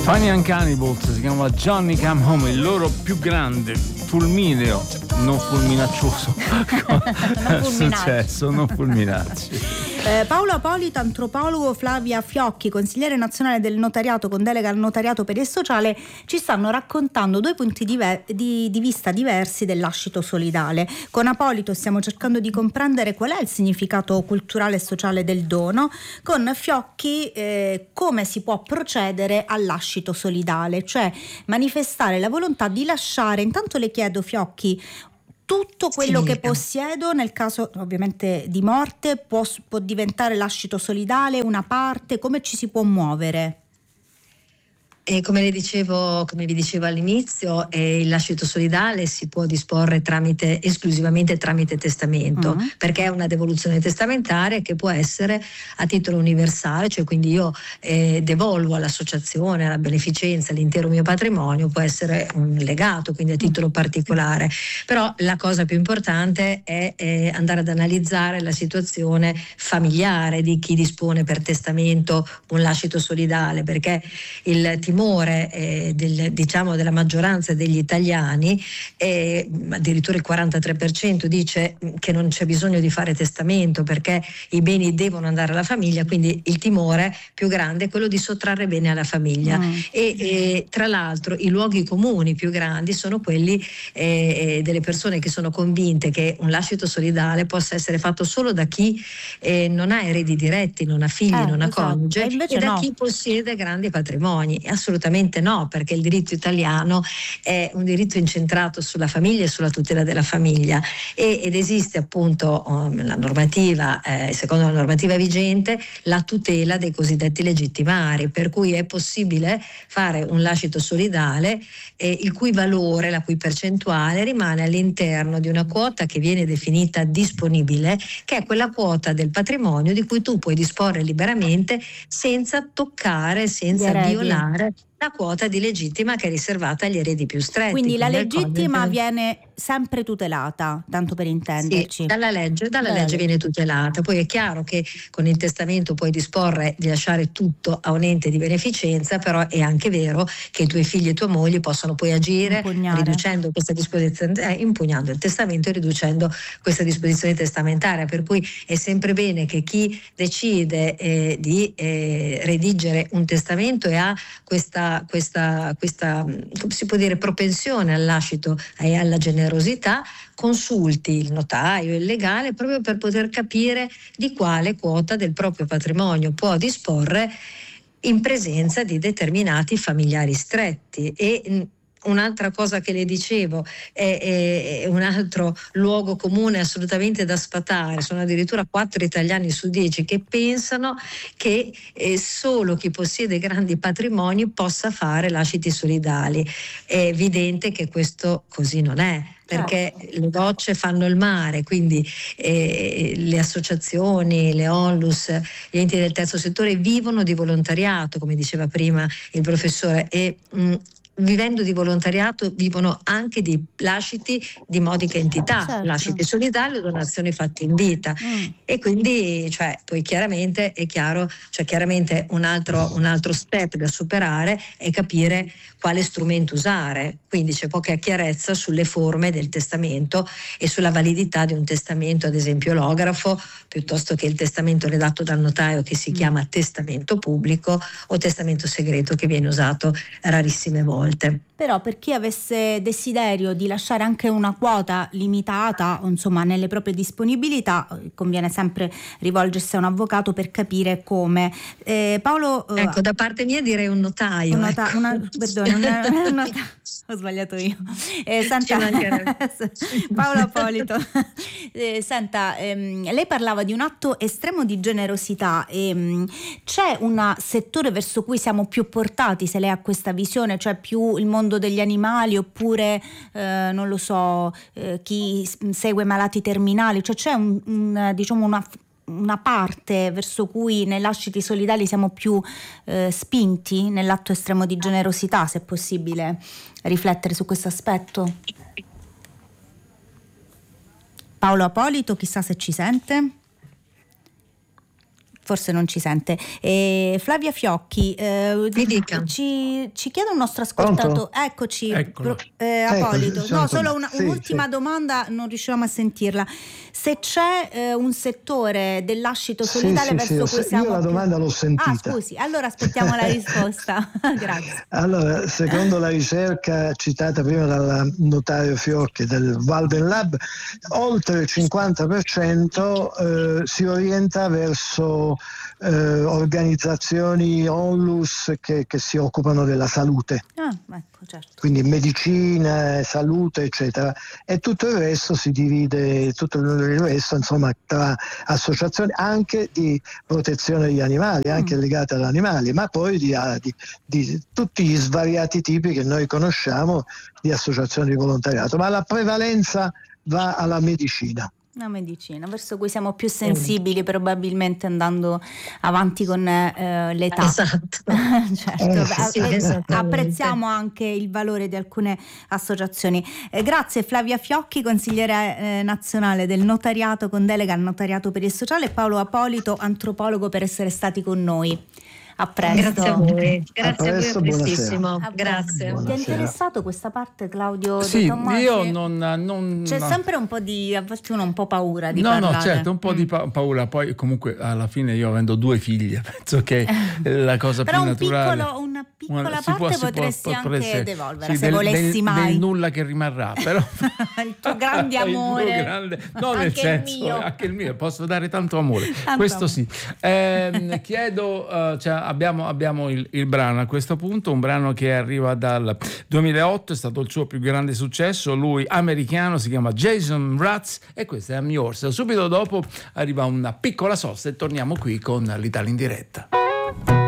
Funny and Cannibals, si chiama Johnny Come Home, il loro più grande fulmineo, non fulminaccioso, è successo, non fulminacci. Paolo Apolito, antropologo, Flavia Fiocchi, consigliere nazionale del notariato con delega al notariato per il sociale, ci stanno raccontando due punti di vista diversi del lascito solidale. Con Apolito stiamo cercando di comprendere qual è il significato culturale e sociale del dono, con Fiocchi come si può procedere al lascito solidale, cioè manifestare la volontà di lasciare. Intanto le chiedo, Fiocchi, tutto quello che possiedo nel caso ovviamente di morte può diventare lascito solidale, una parte, come ci si può muovere? E come vi dicevo all'inizio, il lascito solidale si può disporre esclusivamente tramite testamento, perché è una devoluzione testamentaria che può essere a titolo universale, cioè quindi io devolvo all'associazione, alla beneficenza, l'intero mio patrimonio, può essere un legato, quindi a titolo particolare. Però la cosa più importante è andare ad analizzare la situazione familiare di chi dispone per testamento un lascito solidale, perché il timore della maggioranza degli italiani, addirittura il 43% dice che non c'è bisogno di fare testamento perché i beni devono andare alla famiglia, quindi il timore più grande è quello di sottrarre bene alla famiglia. E tra l'altro i luoghi comuni più grandi sono quelli delle persone che sono convinte che un lascito solidale possa essere fatto solo da chi non ha eredi diretti, non ha figli, non ha coniuge, e da chi possiede grandi patrimoni. Assolutamente no, perché il diritto italiano è un diritto incentrato sulla famiglia e sulla tutela della famiglia, ed esiste appunto la normativa, secondo la normativa vigente, la tutela dei cosiddetti legittimari, per cui è possibile fare un lascito solidale il cui valore, la cui percentuale rimane all'interno di una quota che viene definita disponibile, che è quella quota del patrimonio di cui tu puoi disporre liberamente senza toccare, senza violare la quota di legittima che è riservata agli eredi più stretti. Quindi la legittima viene sempre tutelata, tanto per intenderci. Sì, dalla legge viene tutelata. Poi è chiaro che con il testamento puoi disporre di lasciare tutto a un ente di beneficenza, però è anche vero che i tuoi figli e tua moglie possono poi agire riducendo questa disposizione, impugnando il testamento e riducendo questa disposizione testamentaria, per cui è sempre bene che chi decide di redigere un testamento e ha questa come si può dire, propensione al lascito e alla generosità, consulti il notaio, il legale, proprio per poter capire di quale quota del proprio patrimonio può disporre in presenza di determinati familiari stretti. E un'altra cosa che le dicevo è un altro luogo comune assolutamente da sfatare. Sono addirittura 4 italiani su 10 che pensano che solo chi possiede grandi patrimoni possa fare lasciti solidali. È evidente che questo così non è, perché le gocce fanno il mare, quindi le associazioni, le ONLUS, gli enti del terzo settore vivono di volontariato, come diceva prima il professore, e vivendo di volontariato vivono anche di lasciti di modica entità, lasciti solidali o donazioni fatte in vita. E quindi poi chiaramente è chiaro, chiaramente un altro step da superare è capire quale strumento usare. Quindi c'è poca chiarezza sulle forme del testamento e sulla validità di un testamento, ad esempio lografo, piuttosto che il testamento redatto dal notaio, che si chiama testamento pubblico, o testamento segreto, che viene usato rarissime volte. Però per chi avesse desiderio di lasciare anche una quota limitata, insomma, nelle proprie disponibilità, conviene sempre rivolgersi a un avvocato per capire come. Paolo, ecco, da parte mia direi un notaio. Ho sbagliato io. Senta, Paolo Apolito, senta, lei parlava di un atto estremo di generosità. C'è un settore verso cui siamo più portati, se lei ha questa visione, cioè più il mondo degli animali, oppure non lo so, chi segue malati terminali, cioè c'è una parte verso cui nei lasciti solidali siamo più spinti nell'atto estremo di generosità, se è possibile riflettere su questo aspetto? Paolo Apolito, chissà se ci sente. forse non ci sente. Flavia Fiocchi, ci chiede un nostro ascoltatore. Eccoci, Apolito. No, solo un'ultima domanda, non riusciamo a sentirla. Se c'è un settore del lascito solidale verso cui siamo. Io la domanda l'ho sentita. Scusi, allora aspettiamo la risposta. Grazie. Allora, secondo la ricerca citata prima dal notario Fiocchi del Walden Lab, oltre il 50% si orienta verso organizzazioni onlus che si occupano della salute. Ecco, certo. Quindi medicina, salute, eccetera, e tutto il resto si divide, insomma, tra associazioni anche di protezione degli animali, anche legate agli animali, ma poi di tutti gli svariati tipi che noi conosciamo di associazioni di volontariato, ma la prevalenza va alla medicina. La medicina, verso cui siamo più sensibili probabilmente andando avanti con l'età. Esatto. Certo. Apprezziamo anche il valore di alcune associazioni. Grazie Flavia Fiocchi, consigliere nazionale del notariato con delega al notariato per il sociale, e Paolo Apolito, antropologo, per essere stati con noi. A presto. Grazie a voi. Grazie a voi, a prestissimo. Grazie. Ti è interessato questa parte, Claudio? Sì, Tommaso? io non C'è sempre un po' a volte uno ha un po' paura di parlare. No, certo, un po' di paura. Poi comunque alla fine io avendo 2 figlie, penso che la cosa più naturale. Però una piccola parte potresti anche devolvere, se volessi mai. Del nulla che rimarrà, però. Il tuo grande amore. No, nel senso, anche il mio, posso dare tanto amore. Questo sì. Chiedo, abbiamo il brano a questo punto, un brano che arriva dal 2008, è stato il suo più grande successo, lui americano, si chiama Jason Mraz, e questa è I'm Yours. Subito dopo arriva una piccola sosta e torniamo qui con l'Italia in diretta.